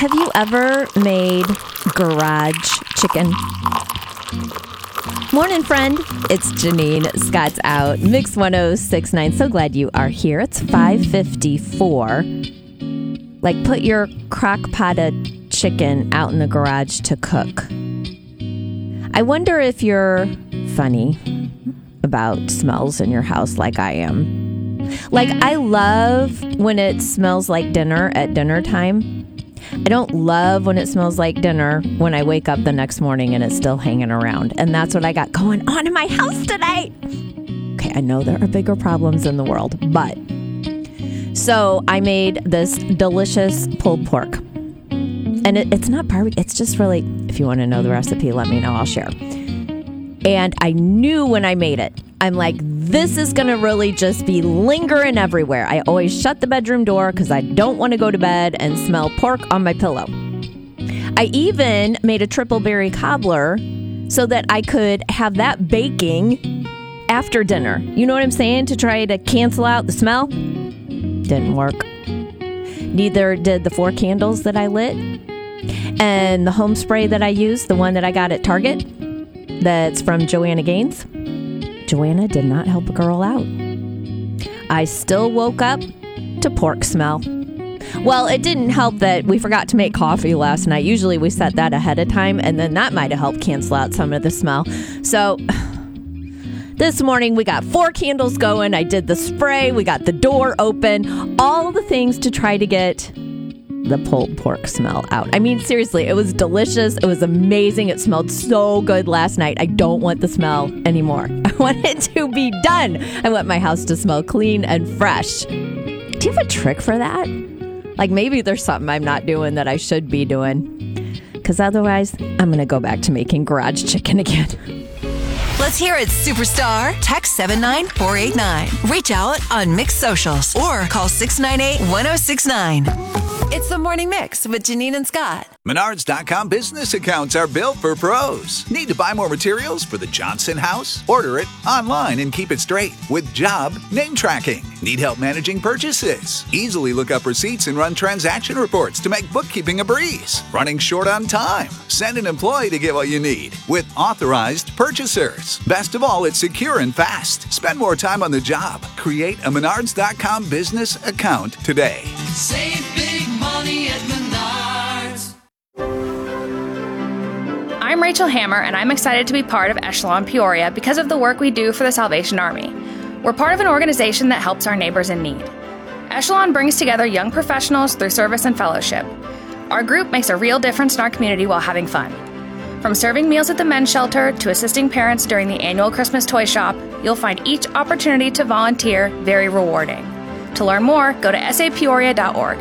Have you ever made garage chicken? Morning, friend. It's Janine. Scott's out. Mix 1069. So glad you are here. It's 5:54. Like, put your crock-potted chicken out in the garage to cook. I wonder if you're funny about smells in your house like I am. Like, I love when it smells like dinner at dinner time. I don't love when it smells like dinner when I wake up the next morning and it's still hanging around. And that's what I got going on in my house today. Okay, I know there are bigger problems in the world, but... So I made this delicious pulled pork. And it's not barbecue. It's just really, if you want to know the recipe, let me know. I'll share. And I knew when I made it, I'm like, this is going to really just be lingering everywhere. I always shut the bedroom door because I don't want to go to bed and smell pork on my pillow. I even made a triple berry cobbler so that I could have that baking after dinner. You know what I'm saying? To try to cancel out the smell. Didn't work. Neither did the 4 candles that I lit. And the home spray that I used, the one that I got at Target, that's from Joanna Gaines. Joanna did not help a girl out. I still woke up to pork smell. Well, it didn't help that we forgot to make coffee last night. Usually we set that ahead of time, and then that might have helped cancel out some of the smell. So this morning we got 4 candles going. I did the spray. We got the door open. All the things to try to get the pulled pork smell out. I mean, seriously, it was delicious. It was amazing. It smelled so good last night. I don't want the smell anymore. I want it to be done. I want my house to smell clean and fresh. Do you have a trick for that? Like, maybe there's something I'm not doing that I should be doing. Because otherwise, I'm going to go back to making garage chicken again. Let's hear it, Superstar. Text 79489. Reach out on Mix Socials or call 698-1069. It's the Morning Mix with Janine and Scott. Menards.com business accounts are built for pros. Need to buy more materials for the Johnson house? Order it online and keep it straight with job name tracking. Need help managing purchases? Easily look up receipts and run transaction reports to make bookkeeping a breeze. Running short on time? Send an employee to get what you need with authorized purchasers. Best of all, it's secure and fast. Spend more time on the job. Create a Menards.com business account today. Save big money at Menards. I'm Rachel Hammer, and I'm excited to be part of Echelon Peoria because of the work we do for the Salvation Army. We're part of an organization that helps our neighbors in need. Echelon brings together young professionals through service and fellowship. Our group makes a real difference in our community while having fun. From serving meals at the men's shelter to assisting parents during the annual Christmas toy shop, you'll find each opportunity to volunteer very rewarding. To learn more, go to sapeoria.org.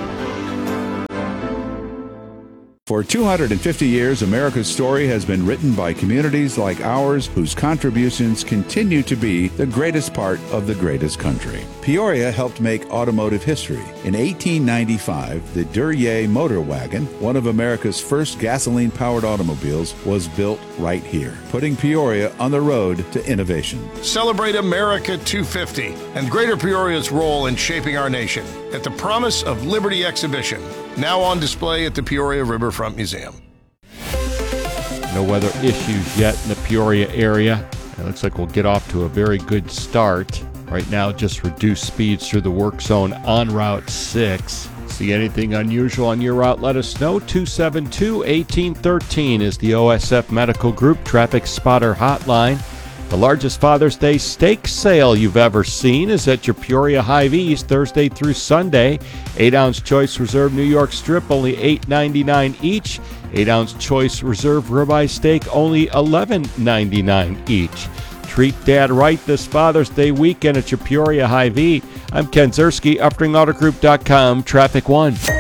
For 250 years, America's story has been written by communities like ours whose contributions continue to be the greatest part of the greatest country. Peoria helped make automotive history. In 1895, the Duryea motor wagon, one of America's first gasoline-powered automobiles, was built right here, putting Peoria on the road to innovation. Celebrate America 250 and Greater Peoria's role in shaping our nation at the Promise of Liberty exhibition, now on display at the Peoria Riverfront Museum. No weather issues yet in the Peoria area. It looks like we'll get off to a very good start. Right now, just reduced speeds through the work zone on Route 6. See anything unusual on your route, let us know. 272-1813 is the OSF Medical Group Traffic Spotter Hotline. The largest Father's Day steak sale you've ever seen is at your Peoria Hy-Vees Thursday through Sunday. 8-ounce Choice Reserve New York Strip, only $8.99 each. 8-ounce Choice Reserve Ribeye Steak, only $11.99 each. Treat Dad right this Father's Day weekend at your Peoria Hy-Vee. I'm Ken Zerski, UpringAutoGroup.com, Traffic 1.